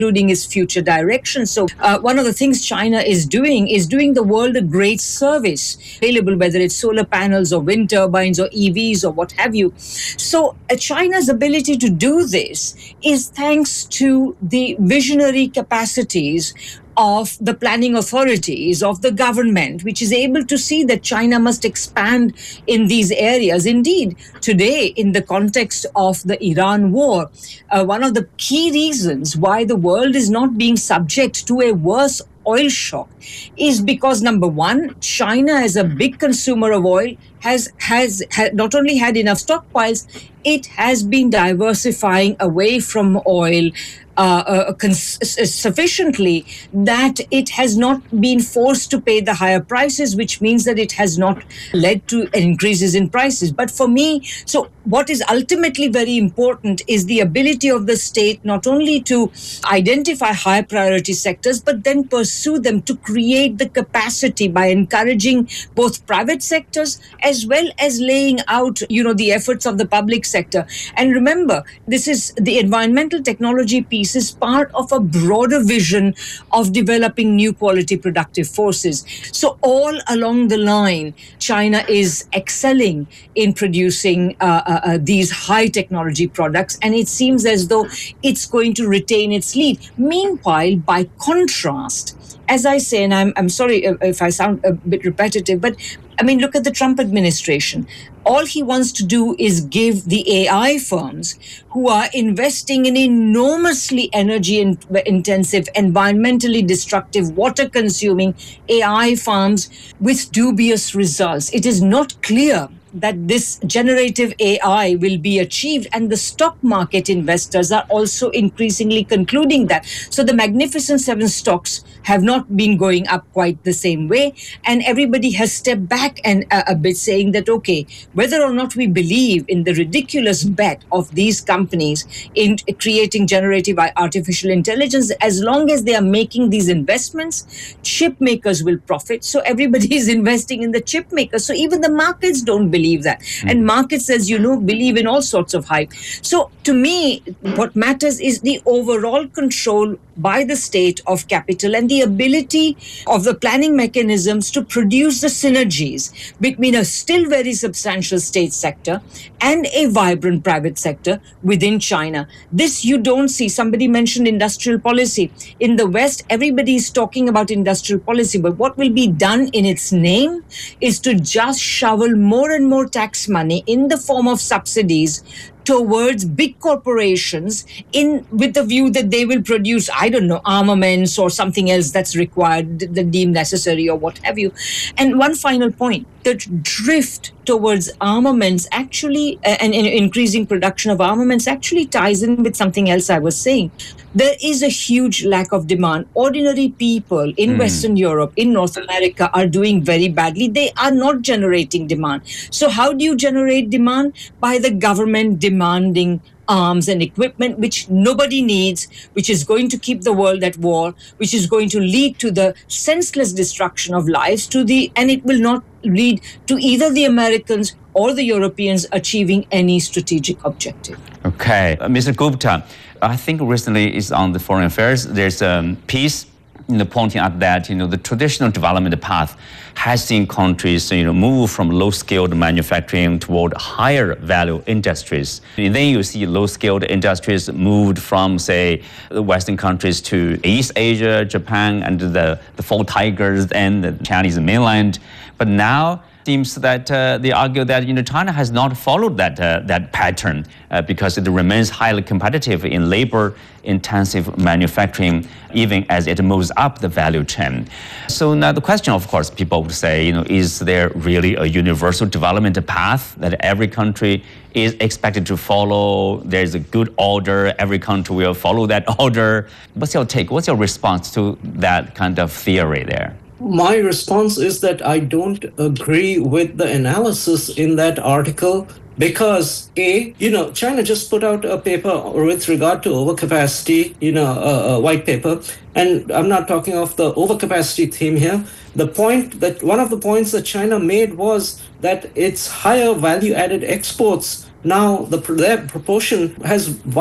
including its future direction. So one of the things China is doing the world a great service, available whether it's solar panels or wind turbines or EVs or what have you. So China's ability to do this is thanks to the visionary capacities of the planning authorities, of the government, which is able to see that China must expand in these areas. Indeed, today, in the context of the Iran war, one of the key reasons why the world is not being subject to a worse oil shock is because, number one, China, as a big consumer of oil, has not only had enough stockpiles, it has been diversifying away from oil sufficiently that it has not been forced to pay the higher prices, which means that it has not led to increases in prices. But for me, so what is ultimately very important is the ability of the state not only to identify high priority sectors, but then pursue them to create the capacity by encouraging both private sectors as well as laying out, the efforts of the public sector. And remember, this is the environmental technology piece is part of a broader vision of developing new quality productive forces. So all along the line, China is excelling in producing these high technology products, and it seems as though it's going to retain its lead. Meanwhile, by contrast, as I say, and I'm sorry if I sound a bit repetitive, but I mean, look at the Trump administration. All he wants to do is give the AI firms who are investing in enormously energy-intensive, environmentally destructive, water-consuming AI farms with dubious results. It is not clear that this generative AI will be achieved, and the stock market investors are also increasingly concluding that. So the Magnificent Seven stocks have not been going up quite the same way, and everybody has stepped back and a bit, saying that, okay, whether or not we believe in the ridiculous bet of these companies in creating generative artificial intelligence, as long as they are making these investments, chip makers will profit. So everybody is investing in the chip makers. So even the markets don't believe that. And markets, as you know, believe in all sorts of hype. So to me, what matters is the overall control by the state of capital and the ability of the planning mechanisms to produce the synergies between a still very substantial state sector and a vibrant private sector within China. This you don't see. Somebody mentioned industrial policy. In the West, everybody is talking about industrial policy, but what will be done in its name is to just shovel more and more tax money in the form of subsidies towards big corporations with the view that they will produce, I don't know, armaments or something else that's required, that deemed necessary or what have you. And one final point, the drift towards armaments actually, and increasing production of armaments actually ties in with something else I was saying. There is a huge lack of demand. Ordinary people in Western Europe, in North America, are doing very badly. They are not generating demand. So how do you generate demand? By the government demanding arms and equipment which nobody needs, which is going to keep the world at war, which is going to lead to the senseless destruction of lives, and it will not lead to either the Americans or the Europeans achieving any strategic objective. Okay, Mr. Gupta, I think recently is on the foreign affairs. There's a piece pointing out that the traditional development path has seen countries move from low-skilled manufacturing toward higher value industries. And then you see low-skilled industries moved from, say, the Western countries to East Asia, Japan, and the Four Tigers and the Chinese mainland. But now seems that they argue that China has not followed that pattern because it remains highly competitive in labor-intensive manufacturing, even as it moves up the value chain. So now the question, of course, people would say, is there really a universal development path that every country is expected to follow? There's a good order, every country will follow that order. What's your take? What's your response to that kind of theory there? My response is that I don't agree with the analysis in that article because, China just put out a paper with regard to overcapacity, a white paper. And I'm not talking of the overcapacity theme here. One of the points that China made was that its higher value-added exports, now their proportion has